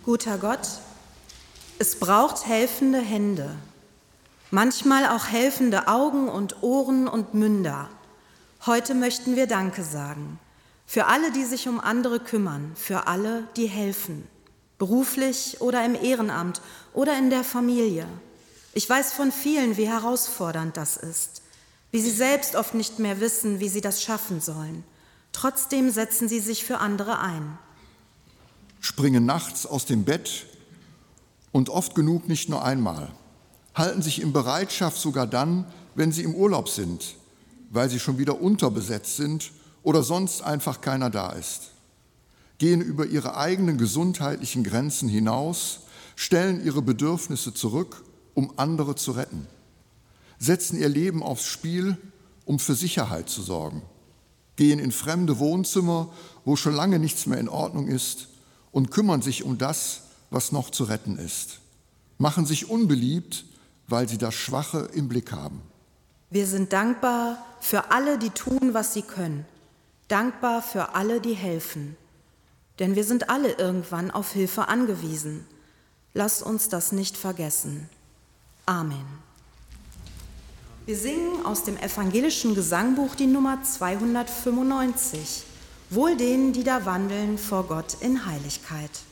Guter Gott, es braucht helfende Hände, manchmal auch helfende Augen und Ohren und Münder. Heute möchten wir Danke sagen für alle, die sich um andere kümmern, für alle, die helfen, beruflich oder im Ehrenamt oder in der Familie. Ich weiß von vielen, wie herausfordernd das ist, wie sie selbst oft nicht mehr wissen, wie sie das schaffen sollen. Trotzdem setzen sie sich für andere ein. Springen nachts aus dem Bett und oft genug nicht nur einmal, halten sich in Bereitschaft sogar dann, wenn sie im Urlaub sind, weil sie schon wieder unterbesetzt sind oder sonst einfach keiner da ist, gehen über ihre eigenen gesundheitlichen Grenzen hinaus, stellen ihre Bedürfnisse zurück, um andere zu retten, setzen ihr Leben aufs Spiel, um für Sicherheit zu sorgen, gehen in fremde Wohnzimmer, wo schon lange nichts mehr in Ordnung ist, und kümmern sich um das, was noch zu retten ist, machen sich unbeliebt, weil sie das Schwache im Blick haben. Wir sind dankbar für alle, die tun, was sie können, dankbar für alle, die helfen, denn wir sind alle irgendwann auf Hilfe angewiesen. Lasst uns das nicht vergessen. Amen. Wir singen aus dem evangelischen Gesangbuch die Nummer 295. Wohl denen, die da wandeln vor Gott in Heiligkeit.